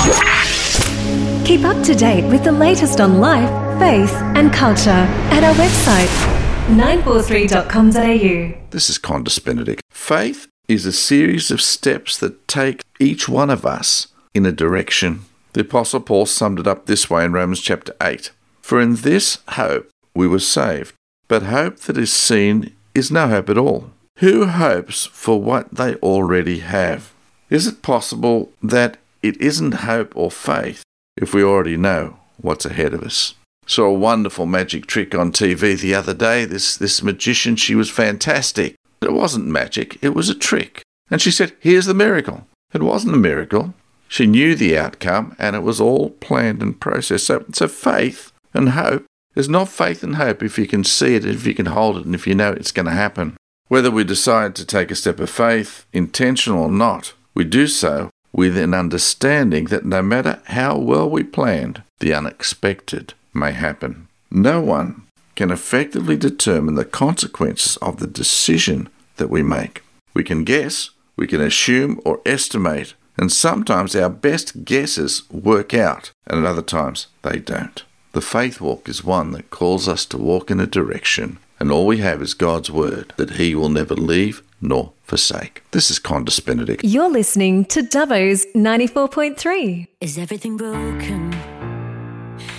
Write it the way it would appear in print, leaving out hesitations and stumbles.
Keep up to date with the latest on life, faith and culture at our website 943.com.au. This is Qantas Benedict. Faith is a series of steps that take each one of us in a direction. The Apostle Paul summed it up this way in Romans chapter 8. For in this hope we were saved, but hope that is seen is no hope at all. Who hopes for what they already have? Is it possible that it isn't hope or faith if we already know what's ahead of us? Saw a wonderful magic trick on TV the other day. This magician, she was fantastic. It wasn't magic, it was a trick. And she said, here's the miracle. It wasn't a miracle. She knew the outcome and it was all planned and processed. So faith and hope is not faith and hope if you can see it, if you can hold it, and if you know it's going to happen. Whether we decide to take a step of faith, intentional or not, we do so with an understanding that no matter how well we planned, the unexpected may happen. No one can effectively determine the consequences of the decision that we make. We can guess, we can assume or estimate, and sometimes our best guesses work out, and at other times they don't. The faith walk is one that calls us to walk in a direction, and all we have is God's word that he will never leave nor forsake. This is Qantas Benedict. You're listening to Dubbo's 94.3. Is everything broken?